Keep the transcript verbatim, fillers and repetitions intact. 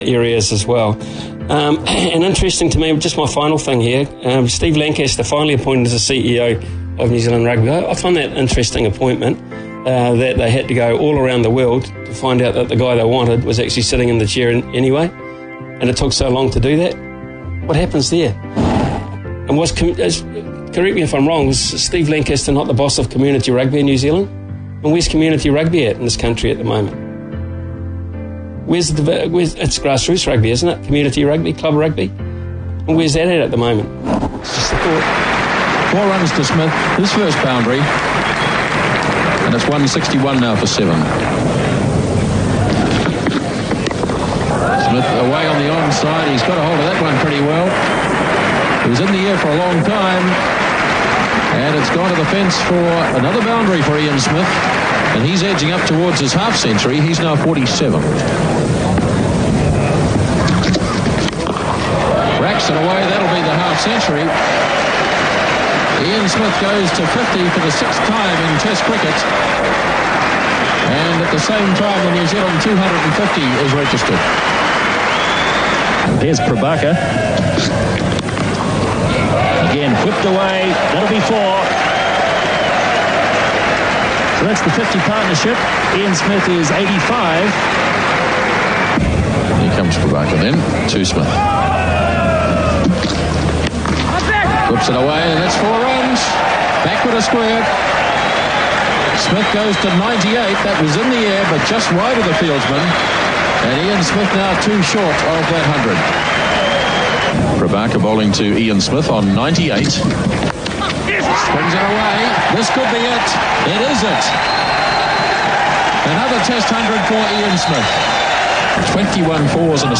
areas as well. Um, and interesting to me, just my final thing here, um, Steve Lancaster finally appointed as the C E O of New Zealand Rugby. I, I find that an interesting appointment, uh, that they had to go all around the world to find out that the guy they wanted was actually sitting in the chair in, anyway, and it took so long to do that. What happens there? And was, is, correct me if I'm wrong, was Steve Lancaster not the boss of community rugby in New Zealand? And where's community rugby at in this country at the moment? Where's the, where's, it's grassroots rugby, isn't it? Community rugby, club rugby. And where's that at at the moment? It's just a thought. Four runs to Smith, his first boundary. And it's one sixty-one now for seven. Smith away on the onside. He's got a hold of that one pretty well. He was in the air for a long time. And it's gone to the fence for another boundary for Ian Smith. And he's edging up towards his half century. He's now forty-seven. Racks it away. That'll be the half century. Ian Smith goes to fifty for the sixth time in Test cricket. And at the same time, the New Zealand two hundred fifty is registered. Here's Prabhakar. Again, whipped away. That'll be four. So that's the fifty partnership. Ian Smith is eighty-five. Here comes Prabhakar then to Smith. Whips it away, and that's four runs. Backward a square. Smith goes to ninety-eight. That was in the air, but just wide of the fieldsman. And Ian Smith now two short of that hundred. Prabhakar bowling to Ian Smith on ninety-eight. Swings it away. This could be it. It is it. Another Test hundred for Ian Smith. twenty-one fours and a